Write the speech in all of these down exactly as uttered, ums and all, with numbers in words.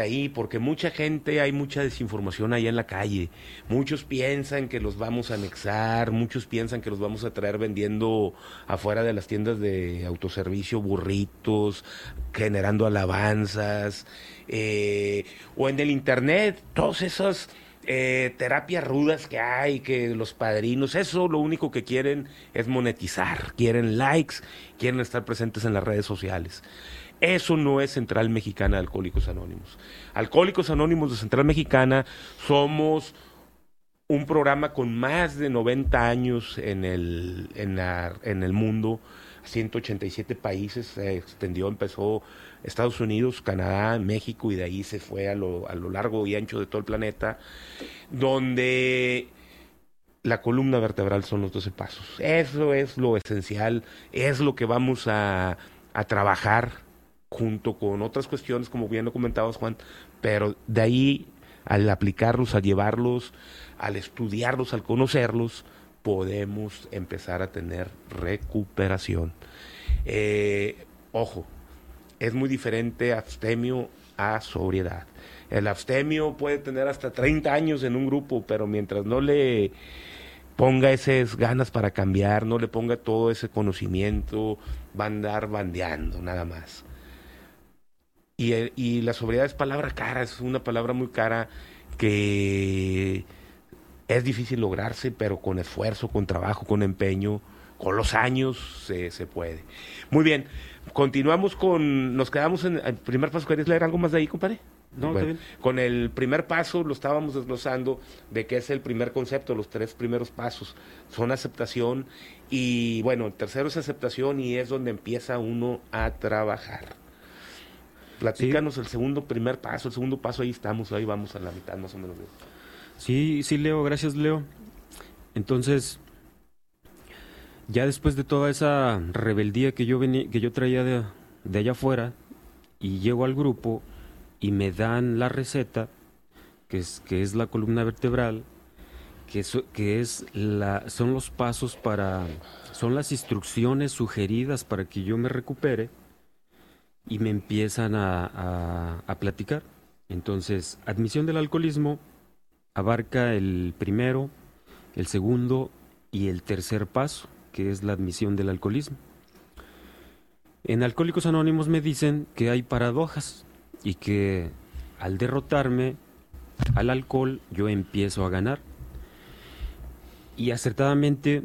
ahí, porque mucha gente, hay mucha desinformación ahí en la calle. Muchos piensan que los vamos a anexar, muchos piensan que los vamos a traer vendiendo afuera de las tiendas de autoservicio burritos, generando alabanzas, eh, o en el internet, todas esas eh, terapias rudas que hay, que los padrinos, eso lo único que quieren es monetizar, quieren likes, quieren estar presentes en las redes sociales. Eso no es Central Mexicana de Alcohólicos Anónimos. Alcohólicos Anónimos de Central Mexicana somos un programa con más de noventa años en el, en la, en el mundo, ciento ochenta y siete países, se extendió, empezó Estados Unidos, Canadá, México, y de ahí se fue a lo, a lo largo y ancho de todo el planeta, donde la columna vertebral son los doce pasos. Eso es lo esencial, es lo que vamos a, a trabajar junto con otras cuestiones, como bien lo comentabas, Juan, pero de ahí, al aplicarlos, al llevarlos, al estudiarlos, al conocerlos, podemos empezar a tener recuperación. Eh, ojo, es muy diferente abstemio a sobriedad. El abstemio puede tener hasta treinta años en un grupo, pero mientras no le ponga esas ganas para cambiar, no le ponga todo ese conocimiento, va a andar bandeando, nada más. Y, el- y la sobriedad es palabra cara, es una palabra muy cara que es difícil lograrse, pero con esfuerzo, con trabajo, con empeño, con los años se, se puede. Muy bien, continuamos con, nos quedamos en el primer paso. ¿Querías leer algo más de ahí, compadre? No, está Bueno, bien. con el primer paso lo estábamos desglosando de qué es el primer concepto, los tres primeros pasos son aceptación, y bueno, el tercero es aceptación, y es donde empieza uno a trabajar. Sí, Platícanos el segundo, primer paso, el segundo paso, ahí estamos, ahí vamos a la mitad más o menos. de- sí, sí, Leo, gracias, Leo. Entonces, ya después de toda esa rebeldía que yo venía, que yo traía de, de allá afuera, y llego al grupo y me dan la receta, que es, que es la columna vertebral, que es, que es la, son los pasos para, son las instrucciones sugeridas para que yo me recupere, y me empiezan a, a, a platicar. Entonces, admisión del alcoholismo abarca el primero, el segundo y el tercer paso, que es la admisión del alcoholismo. En Alcohólicos Anónimos me dicen que hay paradojas y que al derrotarme al alcohol yo empiezo a ganar. Y acertadamente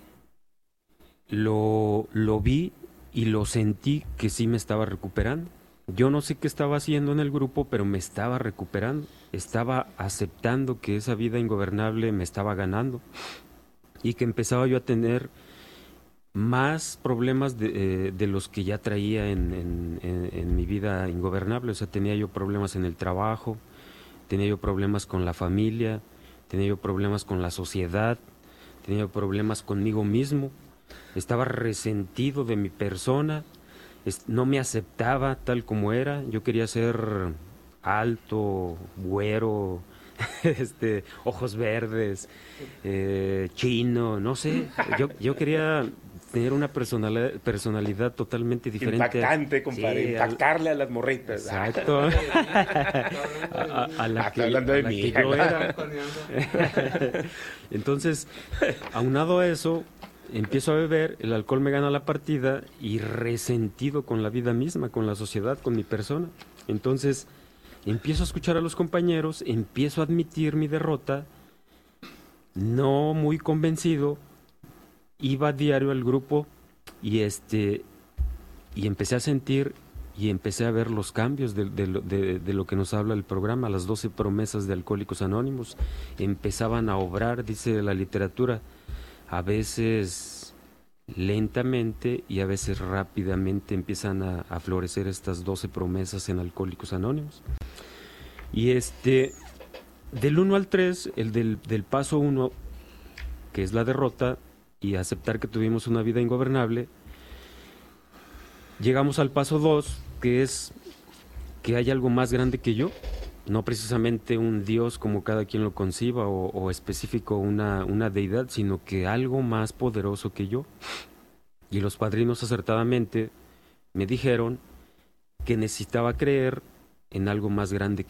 lo, lo vi y lo sentí que sí me estaba recuperando. Yo no sé qué estaba haciendo en el grupo, pero me estaba recuperando. Estaba aceptando que esa vida ingobernable me estaba ganando y que empezaba yo a tener más problemas de, eh, de los que ya traía en, en, en, en mi vida ingobernable. O sea, tenía yo problemas en el trabajo, tenía yo problemas con la familia, tenía yo problemas con la sociedad, tenía yo problemas conmigo mismo. Estaba resentido de mi persona, es- no me aceptaba tal como era. Yo quería ser alto, güero, este, ojos verdes, eh, chino, no sé. Yo, yo quería tener una personalidad, personalidad totalmente diferente. Impactante, compadre, Sí, al- impactarle a las morritas. exacto. a, a- a la Ah, está que, hablando a de la mí. que yo era. Entonces, aunado a eso, empiezo a beber, el alcohol me gana la partida y resentido con la vida misma, con la sociedad, con mi persona. Entonces, empiezo a escuchar a los compañeros, empiezo a admitir mi derrota, no muy convencido, iba a diario al grupo y este y empecé a sentir y empecé a ver los cambios de, de lo- de- de lo que nos habla el programa, las doce promesas de Alcohólicos Anónimos. Empezaban a obrar, dice la literatura, a veces lentamente y a veces rápidamente empiezan a, a florecer estas doce promesas en Alcohólicos Anónimos. Y este, del uno al tres, el del, del paso uno, que es la derrota y aceptar que tuvimos una vida ingobernable, llegamos al paso dos, que es que hay algo más grande que yo, no precisamente un Dios como cada quien lo conciba o, o específico una, una deidad, sino que algo más poderoso que yo. Y los padrinos acertadamente me dijeron que necesitaba creer en algo más grande